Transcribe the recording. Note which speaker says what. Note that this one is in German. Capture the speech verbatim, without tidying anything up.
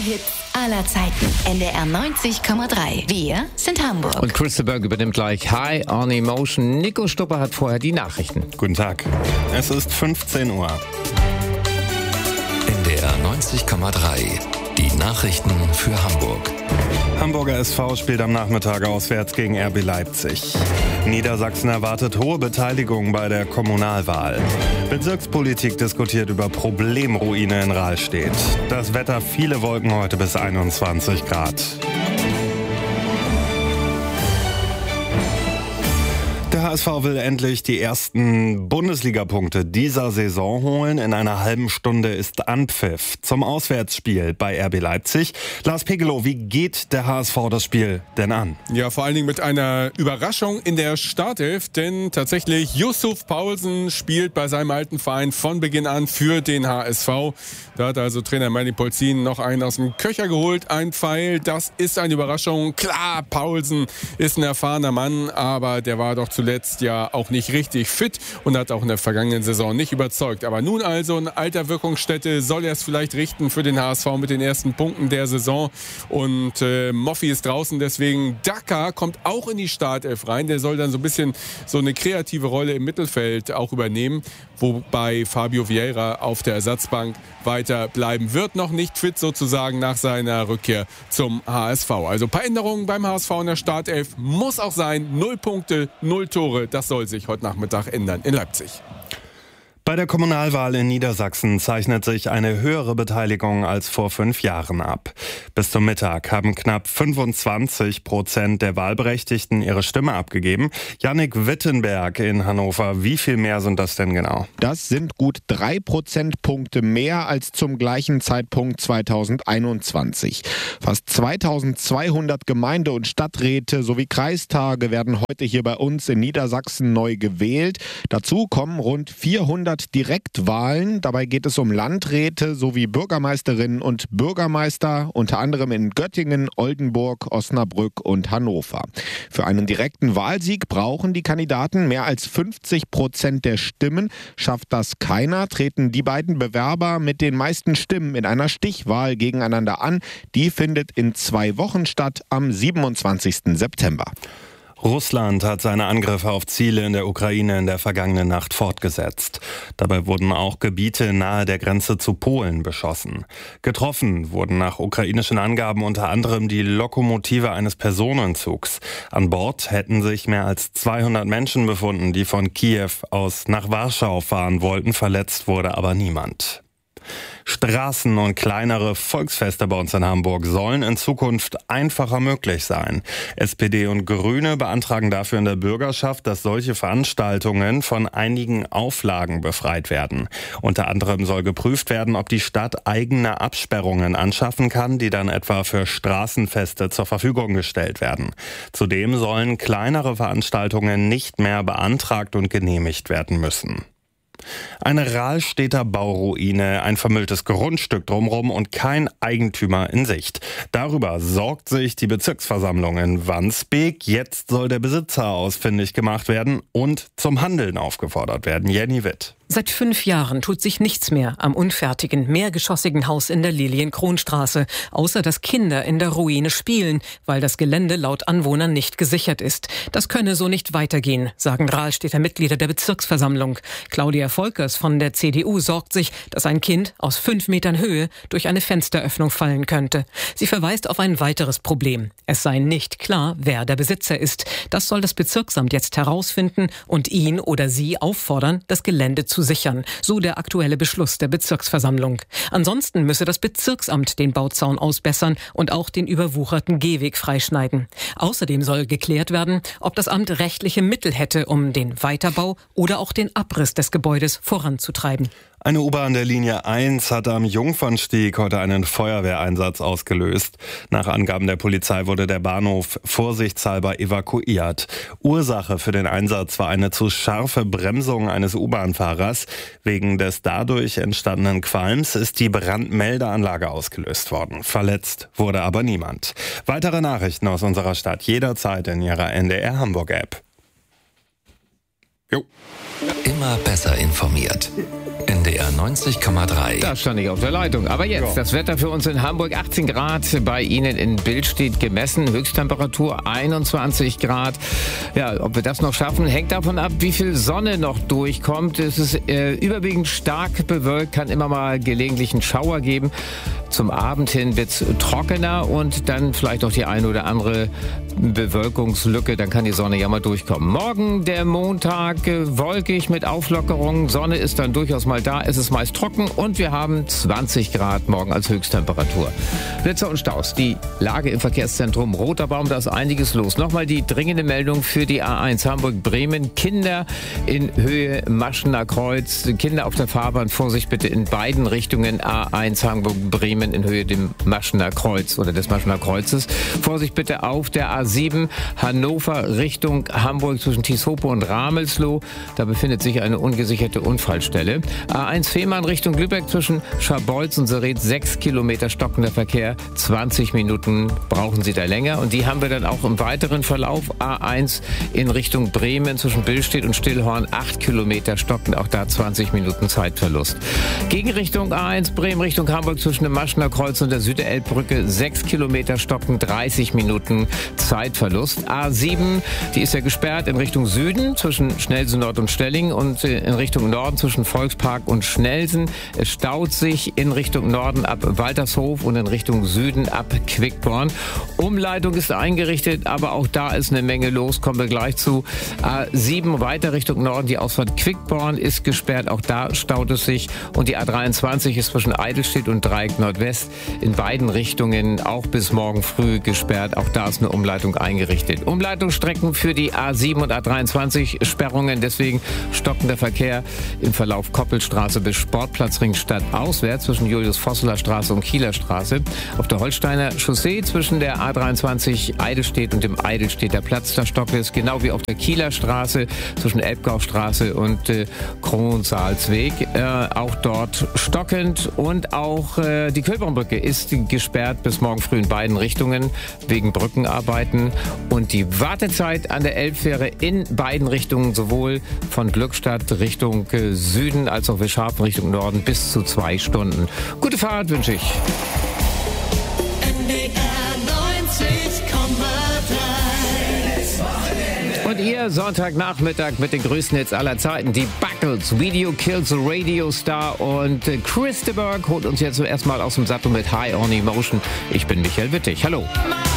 Speaker 1: Hits aller Zeiten. N D R neunzig Komma drei. Wir sind Hamburg.
Speaker 2: Und Christopher übernimmt gleich High on Emotion. Nico Stupper hat vorher die Nachrichten.
Speaker 3: Guten Tag. Es ist fünfzehn Uhr.
Speaker 4: N D R neunzig Komma drei. Die Nachrichten für Hamburg.
Speaker 3: Hamburger S V spielt am Nachmittag auswärts gegen R B Leipzig. Niedersachsen erwartet hohe Beteiligung bei der Kommunalwahl. Bezirkspolitik diskutiert über Problemruine in Rahlstedt. Das Wetter, viele Wolken heute bis einundzwanzig Grad. Der H S V will endlich die ersten Bundesliga-Punkte dieser Saison holen. In einer halben Stunde ist Anpfiff zum Auswärtsspiel bei R B Leipzig. Lars Pegelow, wie geht der H S V das Spiel denn an?
Speaker 5: Ja, vor allen Dingen mit einer Überraschung in der Startelf, denn tatsächlich Yusuf Paulsen spielt bei seinem alten Verein von Beginn an für den H S V. Da hat also Trainer Manny Polzin noch einen aus dem Köcher geholt, ein Pfeil. Das ist eine Überraschung. Klar, Paulsen ist ein erfahrener Mann, aber der war doch zuletzt ja auch nicht richtig fit und hat auch in der vergangenen Saison nicht überzeugt. Aber nun also in alter Wirkungsstätte soll er es vielleicht richten für den H S V mit den ersten Punkten der Saison. Und äh, Moffi ist draußen, deswegen Daka kommt auch in die Startelf rein. Der soll dann so ein bisschen so eine kreative Rolle im Mittelfeld auch übernehmen, wobei Fabio Vieira auf der Ersatzbank weiter bleiben wird. Noch nicht fit sozusagen nach seiner Rückkehr zum H S V. Also ein paar Änderungen beim H S V in der Startelf muss auch sein. Null Punkte, null Tore. Das soll sich heute Nachmittag ändern in Leipzig.
Speaker 3: Bei der Kommunalwahl in Niedersachsen zeichnet sich eine höhere Beteiligung als vor fünf Jahren ab. Bis zum Mittag haben knapp fünfundzwanzig Prozent der Wahlberechtigten ihre Stimme abgegeben. Jannik Wittenberg in Hannover, wie viel mehr sind das denn genau?
Speaker 6: Das sind gut drei Prozentpunkte mehr als zum gleichen Zeitpunkt zweitausendeinundzwanzig. Fast zweitausendzweihundert Gemeinde- und Stadträte sowie Kreistage werden heute hier bei uns in Niedersachsen neu gewählt. Dazu kommen rund vierhundert Direktwahlen. Dabei geht es um Landräte sowie Bürgermeisterinnen und Bürgermeister, unter anderem in Göttingen, Oldenburg, Osnabrück und Hannover. Für einen direkten Wahlsieg brauchen die Kandidaten mehr als fünfzig Prozent der Stimmen. Schafft das keiner, treten die beiden Bewerber mit den meisten Stimmen in einer Stichwahl gegeneinander an. Die findet in zwei Wochen statt, am siebenundzwanzigsten September.
Speaker 3: Russland hat seine Angriffe auf Ziele in der Ukraine in der vergangenen Nacht fortgesetzt. Dabei wurden auch Gebiete nahe der Grenze zu Polen beschossen. Getroffen wurden nach ukrainischen Angaben unter anderem die Lokomotive eines Personenzugs. An Bord hätten sich mehr als zweihundert Menschen befunden, die von Kiew aus nach Warschau fahren wollten. Verletzt wurde aber niemand. Straßen und kleinere Volksfeste bei uns in Hamburg sollen in Zukunft einfacher möglich sein. S P D und Grüne beantragen dafür in der Bürgerschaft, dass solche Veranstaltungen von einigen Auflagen befreit werden. Unter anderem soll geprüft werden, ob die Stadt eigene Absperrungen anschaffen kann, die dann etwa für Straßenfeste zur Verfügung gestellt werden. Zudem sollen kleinere Veranstaltungen nicht mehr beantragt und genehmigt werden müssen. Eine Rahlstedter Bauruine, ein vermülltes Grundstück drumherum und kein Eigentümer in Sicht. Darüber sorgt sich die Bezirksversammlung in Wandsbek. Jetzt soll der Besitzer ausfindig gemacht werden und zum Handeln aufgefordert werden. Jenny Witt.
Speaker 7: Seit fünf Jahren tut sich nichts mehr am unfertigen, mehrgeschossigen Haus in der Lilienkronstraße, außer dass Kinder in der Ruine spielen, weil das Gelände laut Anwohnern nicht gesichert ist. Das könne so nicht weitergehen, sagen Rahlstedter Mitglieder der Bezirksversammlung. Claudia Volkers von der C D U sorgt sich, dass ein Kind aus fünf Metern Höhe durch eine Fensteröffnung fallen könnte. Sie verweist auf ein weiteres Problem. Es sei nicht klar, wer der Besitzer ist. Das soll das Bezirksamt jetzt herausfinden und ihn oder sie auffordern, das Gelände zu sichern, so der aktuelle Beschluss der Bezirksversammlung. Ansonsten müsse das Bezirksamt den Bauzaun ausbessern und auch den überwucherten Gehweg freischneiden. Außerdem soll geklärt werden, ob das Amt rechtliche Mittel hätte, um den Weiterbau oder auch den Abriss des Gebäudes voranzutreiben.
Speaker 3: Eine U-Bahn der Linie eins hat am Jungfernstieg heute einen Feuerwehreinsatz ausgelöst. Nach Angaben der Polizei wurde der Bahnhof vorsichtshalber evakuiert. Ursache für den Einsatz war eine zu scharfe Bremsung eines U-Bahn-Fahrers. Wegen des dadurch entstandenen Qualms ist die Brandmeldeanlage ausgelöst worden. Verletzt wurde aber niemand. Weitere Nachrichten aus unserer Stadt jederzeit in Ihrer N D R Hamburg App. Jo.
Speaker 4: Immer besser informiert. N D R neunzig Komma drei.
Speaker 2: Da stand ich auf der Leitung. Aber jetzt, ja. Das Wetter für uns in Hamburg, achtzehn Grad, bei Ihnen in Billstedt gemessen, Höchsttemperatur einundzwanzig Grad. Ja, ob wir das noch schaffen, hängt davon ab, wie viel Sonne noch durchkommt. Es ist äh, überwiegend stark bewölkt, kann immer mal gelegentlich einen Schauer geben. Zum Abend hin wird es trockener und dann vielleicht noch die eine oder andere Bewölkungslücke, dann kann die Sonne ja mal durchkommen. Morgen, der Montag, äh, wolkig mit Auflockerung, Sonne ist dann durchaus mal da, es ist meist trocken und wir haben zwanzig Grad morgen als Höchsttemperatur. Blitzer und Staus, die Lage im Verkehrszentrum Roter Baum, da ist einiges los. Nochmal die dringende Meldung für die A eins Hamburg-Bremen, Kinder in Höhe Maschener Kreuz, Kinder auf der Fahrbahn, Vorsicht bitte in beiden Richtungen, A eins Hamburg-Bremen in Höhe dem Maschener Kreuz oder des Maschener Kreuzes. Vorsicht bitte auf der A sieben Hannover Richtung Hamburg zwischen Tieshope und Ramelsloh. Da befindet sich eine ungesicherte Unfallstelle. A eins Fehmarn Richtung Lübeck zwischen Scharbeutz und Sereth, sechs Kilometer stockender Verkehr. zwanzig Minuten brauchen Sie da länger. Und die haben wir dann auch im weiteren Verlauf. A eins in Richtung Bremen zwischen Billstedt und Stillhorn, acht Kilometer stockend. Auch da zwanzig Minuten Zeitverlust. Gegenrichtung A eins Bremen Richtung Hamburg zwischen dem Maschener Kreuz und der Süderelbbrücke, sechs Kilometer stockend, dreißig Minuten Zeitverlust. A sieben, die ist ja gesperrt in Richtung Süden zwischen Schnelsen Nord und Stelling und in Richtung Norden zwischen Volkspark und Schnelsen. Es staut sich in Richtung Norden ab Waltershof und in Richtung Süden ab Quickborn. Umleitung ist eingerichtet, aber auch da ist eine Menge los, kommen wir gleich zu. A sieben weiter Richtung Norden, die Ausfahrt Quickborn ist gesperrt, auch da staut es sich. Und die A dreiundzwanzig ist zwischen Eidelstedt und Dreieck Nordwest in beiden Richtungen auch bis morgen früh gesperrt. Auch da ist eine Umleitung eingerichtet. Umleitungsstrecken für die A sieben und A dreiundzwanzig Sperrungen, deswegen stockender Verkehr im Verlauf Koppelstraße bis Sportplatzring stadtauswärts zwischen Julius-Vosseler Straße und Kieler Straße. Auf der Holsteiner Chaussee zwischen der A dreiundzwanzig Eidelstedt und dem Eidelstedter Platz, da stockt es, genau wie auf der Kieler Straße zwischen Elbgaustraße und äh, Kronsalzweg. Äh, auch dort stockend und auch äh, die Kölbernbrücke ist gesperrt bis morgen früh in beiden Richtungen wegen Brückenarbeiten. Und die Wartezeit an der Elbfähre in beiden Richtungen, sowohl von Glückstadt Richtung Süden als auch Wischhafen Richtung Norden, bis zu zwei Stunden. Gute Fahrt wünsche ich.
Speaker 8: N D R neunzig Komma drei.
Speaker 2: Und ihr Sonntagnachmittag mit den größten Hits aller Zeiten, die Buckles, Video Kills the Radio Star, und Chris de Burgh holt uns jetzt erstmal aus dem Sattel mit High on Emotion. Ich bin Michael Wittig. Hallo.